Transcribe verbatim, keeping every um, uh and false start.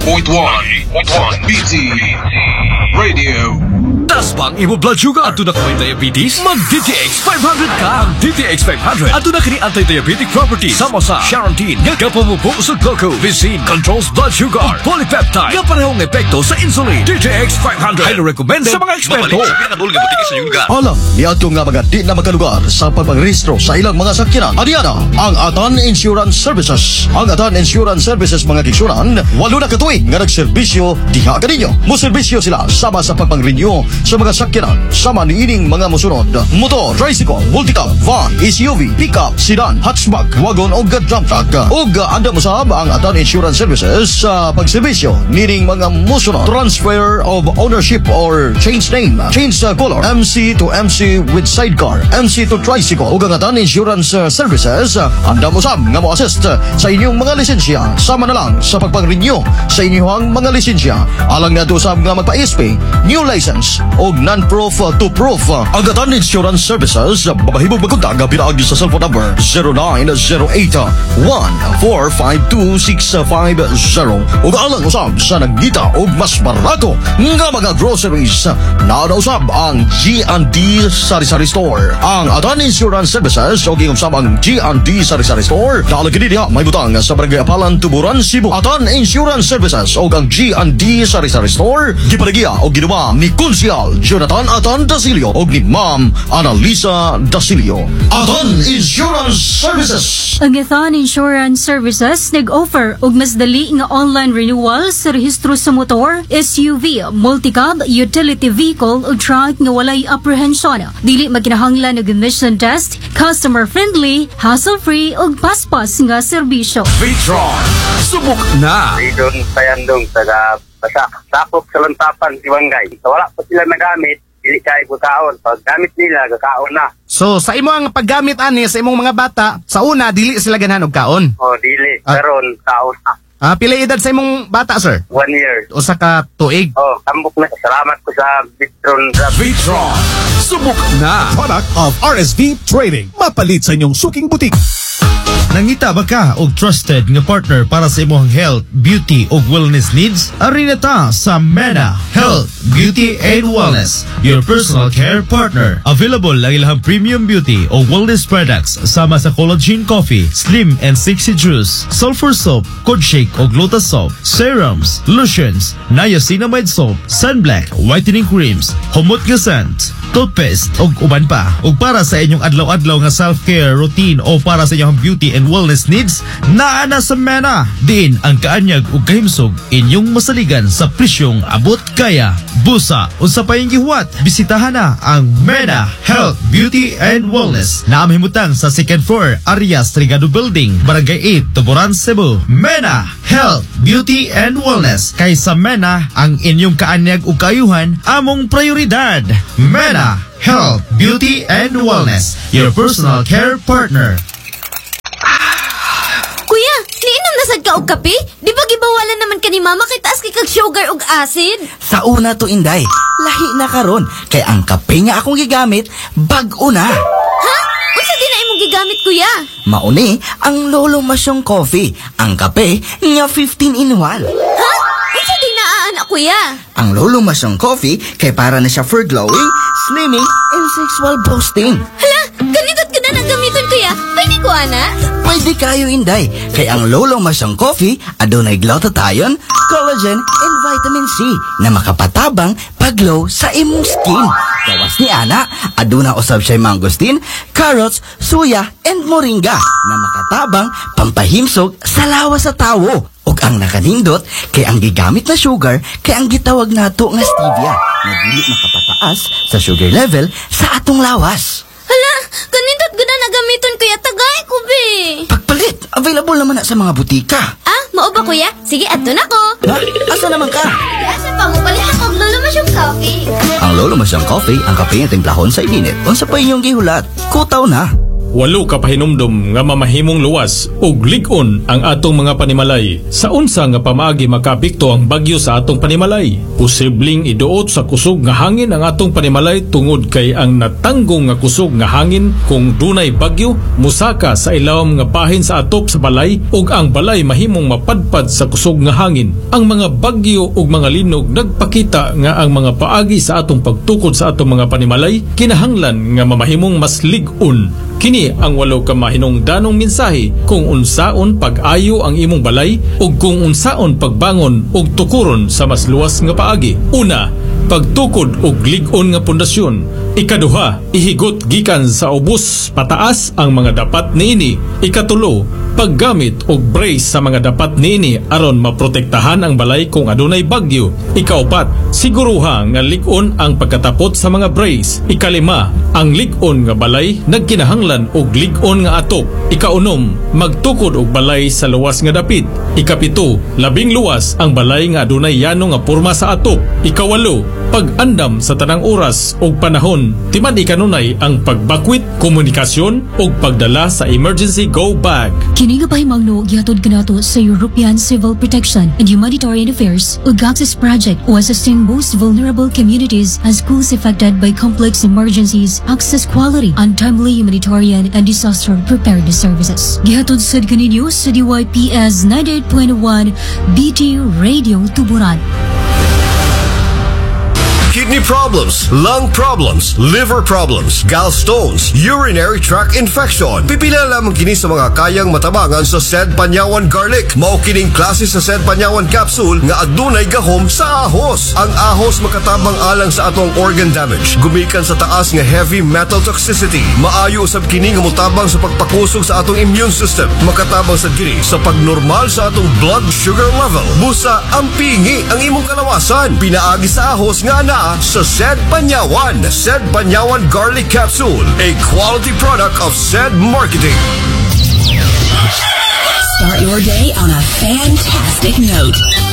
point one B T Radio. Tas bang imo blood sugar ato na kay diabetes? Mag D T X five hundred ka. Ang D T X five hundred ato na kini anti-diabetic properties sama sa Charantin nga kapamupo sa glucose, Vicin controls blood sugar, polypeptide nga parehong epekto sa insulin. D T X five hundred highly recommended sa mga eksperto. Alam niadto nga mga di na makalugar sa pagpangrehistro sa ilang mga sakyanan. Adiana ang Atan Insurance Services. Ang Atan Insurance Services mga kiksunan, walo na katuig nga nagserbisyo diha kaninyo. Moserbisyo sila sama sa pagpang-renew sa mga sakyanan sama niining mga musunod: motor, tricycle, multicab, van, S U V, pickup, sedan, hatchback, wagon o dump truck. O anda mo sab ang Atan Insurance Services sa pagserbisyo niining mga musunod: transfer of ownership or change name, change uh, color, M C to M C with sidecar, M C to tricycle. O ang Atan Insurance uh, Services uh, anda mo sab nga mo assist uh, sa inyong mga lisensya sama na lang sa pagpang-renew sa inyong mga lisensya. Alang nga to sab nga magpa-S P, new license o non-proof uh, to proof. Uh, ang Atan Insurance Services, uh, babahibog magkuntag uh, pinaagi sa cellphone number zero nine zero eight one four five two six five zero. O alang usab sa nagdita o mas barato nga mga groceries uh, na usab ang G and D Sari-Sari Store. Ang Atan Insurance Services o gingusab ang G and D Sari-Sari Store nalagid diha may butang sa Barangay Apalan, Tuburan, Cebu. Atan Insurance Services o ang G and D Sari-Sari Store gipalagiya o ginuwa ni Konsyal Jonathan Atan Dasilio o ni Ma'am Annalisa Dasilio. Atan Insurance Services. Ang Atan Insurance Services nag-offer og mas dali nga online renewal sa rehistro sa motor, S U V, multicab, utility vehicle o truck nga walay apprehension. Dili makinahanglan og emission test, customer friendly, hassle-free og paspas nga serbisyo. Vitron, subok na. Doon sa Yandong, taga Pasak, sakop sa lantapan si Wangay. So wala pa sila nagamit, dili kay gakaon. Pag gamit nila, gakaon na. So sa imo ang paggamit ani sa imong mga bata, sa una dili sila ganahan og kaon. Oh, dili. Ah. Karon kaon na. Ah, pila edad sa imong bata, sir? One year. Usa ka tuig. Oh, tambok na. Salamat ko sa Vitron. Vitron, subok na. Product of R S V Trading. Mapalit sa inyong suking butik. Nangita ba ka og trusted nga partner para sa imong health, beauty ug wellness needs? Ari na ta sa Mena Health, Beauty and Wellness, your personal care partner. Available ang ilang premium beauty o wellness products sama sa collagen coffee, slim and sexy juice, sulfur soap, cod shake ug lotus soap, serums, lotions, niacinamide soap, sunblock, whitening creams, humot nga scent, toothpaste ug uban pa. Ug para sa inyong adlaw-adlaw nga self-care routine o para sa inyong beauty and wellness needs, naa na sa Mena. Diin ang kaanyag ug kahimsog inyong masaligan sa presyong abot kaya. Busa unsa pa yung gihuwat, bisitahan na ang Mena Health, Beauty and Wellness na amhimutang sa second floor Arias Trigado Building, Barangay eight, Tuburan, Cebu. Mena Health, Beauty and Wellness, kay sa Mena ang inyong kaanyag ug kaayuhan among prioridad. Mena Health, Beauty and Wellness, your personal care partner. Kuya, niinom na sad ka og kape? Di ba gibawalan naman ka ni mama kay taas kay kag sugar ug acid? Sa una to, Inday, lahi na karon kay ang kape nga akong gigamit bag-o na. Ha? Unsa di na imong gigamit, kuya? Mauni ang Lolo Masyong Coffee, ang kape nga fifteen in one. Ha? Unsa di na aana, kuya? Ang Lolo Masyong Coffee kay para na siya for glowing, slimming, and sexual boosting. Hala, ganito't ka na gamiton, kuya. Pwede ko, ana? Pwede kayo, Inday. Kay ang Lolo Masyong Coffee adunay glutathione, collagen, and vitamin C na makapatabang paglow sa imong skin. Gawas ni ana, aduna usab siya mangosteen, carrots, suya, and moringa na makatabang pampahimsog sa lawas sa tawo. Ug ang nakanindot kay ang gigamit na sugar kay ang gitawag nato nga stevia na dili makapataas sa sugar level sa atong lawas. Hala, ganito't ka na gamiton, kuya. Tagay ko, be. Pagpalit, available naman na sa mga butika. Ah, mao ba, kuya? Sige, adto na ko. Ha? Asa naman ka? Asa pa mo palit ako og Lolo Masyong Coffee. Ang Lolo Masyong Coffee, ang kape nga timplahon sa ininit. Unsa pa inyong gihulat? Kutaw na. walo ka pahinumdum nga mamahimong luwas ug lig-on ang atong mga panimalay. Sa unsa nga pamaagi makapekto ang bagyo sa atong panimalay? Posibleng iduot sa kusog nga hangin ang atong panimalay tungod kay ang natanggong nga kusog nga hangin kung dunay bagyo musaka sa ilawom nga bahin sa atop sa balay ug ang balay mahimong mapadpad sa kusog nga hangin. Ang mga bagyo ug mga linog nagpakita nga ang mga paagi sa atong pagtukod sa atong mga panimalay kinahanglan nga mamahimong mas lig-on. Kini ang walo ka mahinungdanong mensahe kung unsaon pag-ayo ang imong balay ug kung unsaon pagbangon ug tukuron sa mas luwas nga paagi. Una, pagtukod og lig-on nga pundasyon. Ikaduha, ihigot gikan sa ubos pataas ang mga dapat niini. Ikatulo, paggamit og brace sa mga dapat niini aron maprotektahan ang balay kung adunay bagyo. Ikaupat, siguruha nga lig-on ang pagkatapot sa mga brace. Ikalima, ang lig-on nga balay nagkinahanglan og lig-on nga atop. Ikaunom, magtukod og balay sa luwas nga dapit. Ikapito, labing luwas ang balay nga adunay yano nga porma sa atop. Ikawalo, pag-andam sa tanang oras og panahon. Timan ikanunay ang pagbakwit, komunikasyon ug pagdala sa emergency go bag. Kini nga pahimangno gihatod kanato sa European Civil Protection and Humanitarian Affairs ug Access Project o assisting most vulnerable communities and schools affected by complex emergencies, access quality, and timely humanitarian and disaster preparedness services. Gihatod sad kaninyo sa D Y P S ninety-eight point one B T Radio Tuburan. Kidney problems, lung problems, liver problems, gallstones, urinary tract infection. Pipila lamang kini sa mga kayang matabangan sa Sed Panyawan Garlic. Mao kining klase sa Sed Panyawan capsule nga adunay gahom sa ahos. Ang ahos makatabang alang sa atong organ damage. Gumikan sa taas nga heavy metal toxicity. Maayo usab kini nga motabang sa pagpakusog sa atong immune system. Makatabang sa kini sa pagnormal sa atong blood sugar level. Busa ang pingi ang imong kalawasan. Pinaagi sa ahos nga ana sa Sed Panyawan. Sed Panyawan Garlic Capsule, a quality product of Sed Marketing. Start your day on a fantastic note.